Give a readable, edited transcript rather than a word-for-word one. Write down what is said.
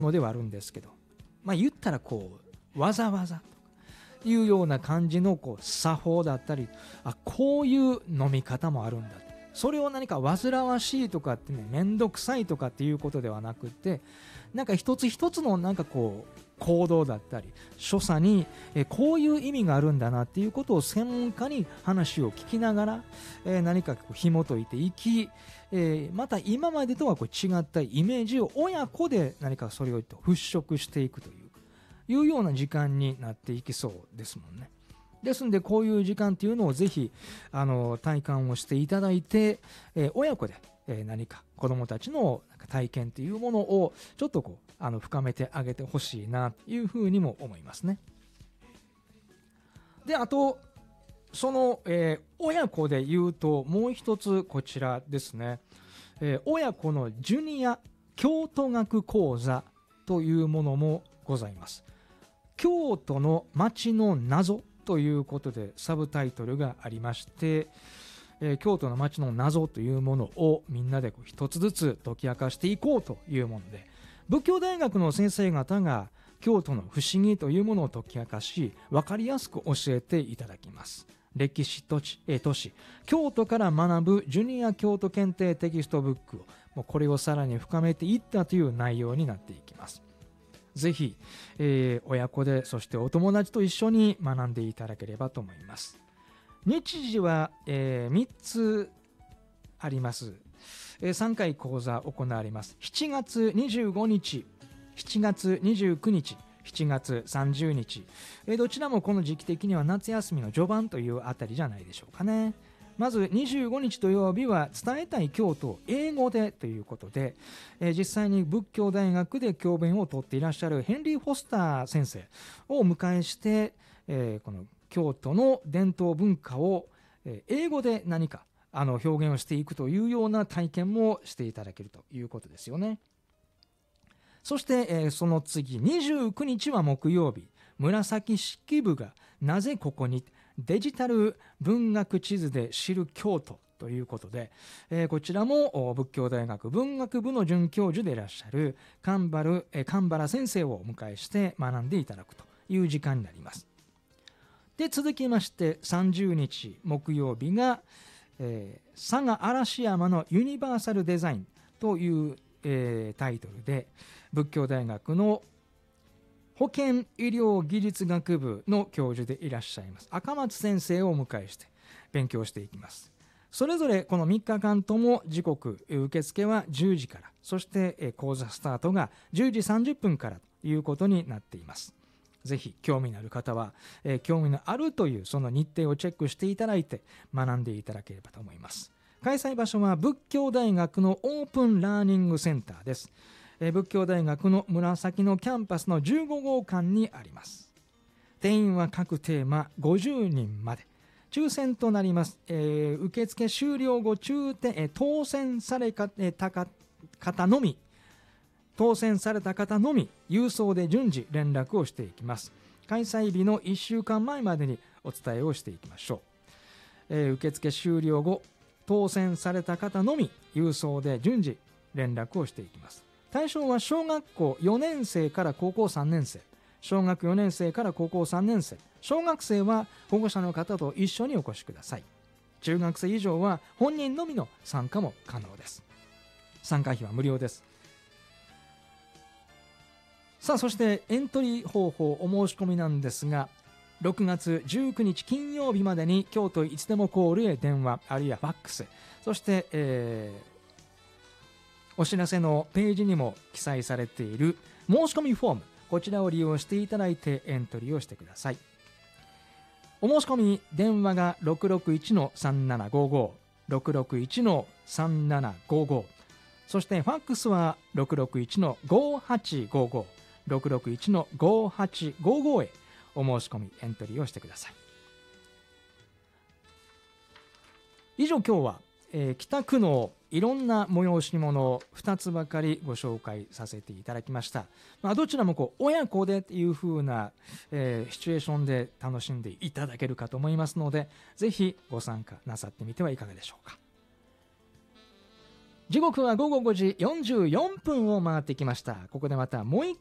のではあるんですけど、言ったらわざわざというような感じの作法だったり、こういう飲み方もあるんだ、それを何か煩わしいとかってね、めんどくさいとかっていうことではなくて、なんか一つ一つの行動だったり所作にこういう意味があるんだなっていうことを専門家に話を聞きながら何か紐解いていき、また今までとは違ったイメージを親子で何かそれを払拭していくというような時間になっていきそうですもんね。ですのでこういう時間っていうのをぜひ体感をしていただいて、親子で何か子どもたちの体験っていうものをちょっと深めてあげてほしいなというふうにも思いますね。で、あとその、親子で言うともう一つこちらですね、親子のジュニア京都学講座というものもございます。京都の町の謎ということでサブタイトルがありまして、京都の町の謎というものをみんなで一つずつ解き明かしていこうというもので、仏教大学の先生方が京都の不思議というものを解き明かし、分かりやすく教えていただきます。歴史都市京都から学ぶジュニア京都検定テキストブックをもうこれをさらに深めていったという内容になっていきます。ぜひ、親子でそしてお友達と一緒に学んでいただければと思います。日時は、3つあります。3回講座行われます。7月25日、7月29日、7月30日、どちらもこの時期的には夏休みの序盤というあたりじゃないでしょうかね。まず25日土曜日は伝えたい京都を英語でということで、実際に仏教大学で教鞭をとっていらっしゃるヘンリー・フォスター先生をお迎えして、この京都の伝統文化を英語で何か表現をしていくというような体験もしていただけるということですよね。そして、その次29日は木曜日、紫式部がなぜここにデジタル文学地図で知る京都ということで、こちらも仏教大学文学部の准教授でいらっしゃる神原先生をお迎えして学んでいただくという時間になります。で、続きまして30日木曜日が、佐賀嵐山のユニバーサルデザインという、タイトルで仏教大学の保健医療技術学部の教授でいらっしゃいます赤松先生をお迎えして勉強していきます。それぞれこの3日間とも時刻受付は10時から、そして講座スタートが10時30分からということになっています。ぜひ興味のある方は、興味のあるというその日程をチェックしていただいて学んでいただければと思います。開催場所は仏教大学のオープンラーニングセンターです。仏教大学の紫のキャンパスの15号館にあります。定員は各テーマ50人まで、抽選となります。受付終了後当選された方のみ郵送で順次連絡をしていきます。開催日の1週間前までにお伝えをしていきましょう。受付終了後当選された方のみ郵送で順次連絡をしていきます。対象は小学校4年生から高校3年生、小学4年生から高校3年生、小学生は保護者の方と一緒にお越しください。中学生以上は本人のみの参加も可能です。参加費は無料です。さあ、そしてエントリー方法、お申し込みなんですが、6月19日金曜日までに京都いつでもコールへ電話あるいはファックス、そして、お知らせのページにも記載されている申し込みフォーム、こちらを利用していただいてエントリーをしてください。お申し込み電話が 661-3755 661-3755、そしてファックスは 661-5855 661-5855 へお申し込みエントリーをしてください。以上、今日は、北区のいろんな催し物を2つばかりご紹介させていただきました。どちらも親子でという風な、シチュエーションで楽しんでいただけるかと思いますので、ぜひご参加なさってみてはいかがでしょうか。 時刻は午後5時44分を回ってきました。ここでまたもう一